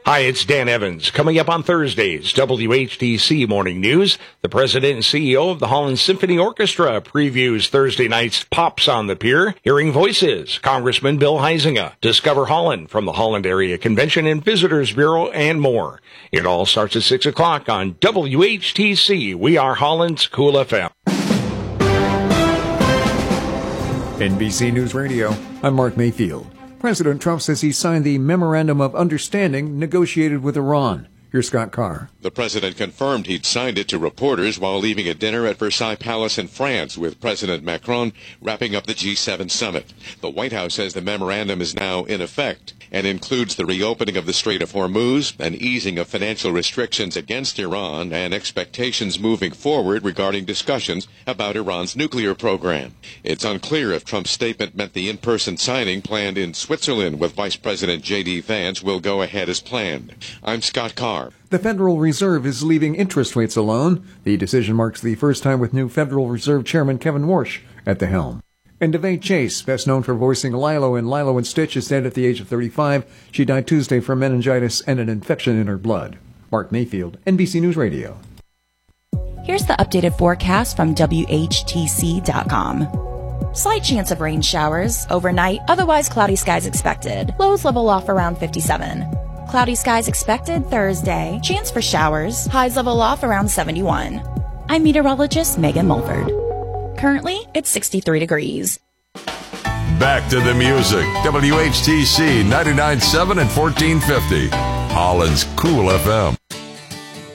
Hi, it's Dan Evans. Coming up on Thursday's WHTC Morning News, the president and CEO of the Holland Symphony Orchestra previews Thursday night's Pops on the Pier. Hearing Voices, Congressman Bill Huizenga. Discover Holland from the Holland Area Convention and Visitors Bureau, and more. It all starts at 6 o'clock on WHTC. We are Holland's Cool FM. NBC News Radio, I'm Mark Mayfield. President Trump says he signed the Memorandum of Understanding negotiated with Iran. Here's Scott Carr. The president confirmed he'd signed it to reporters while leaving a dinner at Versailles Palace in France with President Macron wrapping up the G7 summit. The White House says the memorandum is now in effect and includes the reopening of the Strait of Hormuz, an easing of financial restrictions against Iran, and expectations moving forward regarding discussions about Iran's nuclear program. It's unclear if Trump's statement meant the in-person signing planned in Switzerland with Vice President J.D. Vance will go ahead as planned. I'm Scott Carr. The Federal Reserve is leaving interest rates alone. The decision marks the first time with new Federal Reserve Chairman Kevin Warsh at the helm. And Devay Chase, best known for voicing Lilo in Lilo and Stitch, is dead at the age of 35. She died Tuesday from meningitis and an infection in her blood. Mark Mayfield, NBC News Radio. Here's the updated forecast from WHTC.com. Slight chance of rain showers overnight, otherwise cloudy skies expected. Lows level off around 57. Cloudy skies expected Thursday. Chance for showers. Highs level off around 71. I'm meteorologist Megan Mulford. Currently, it's 63 degrees. Back to the music. WHTC 99.7 and 1450. Holland's Cool FM.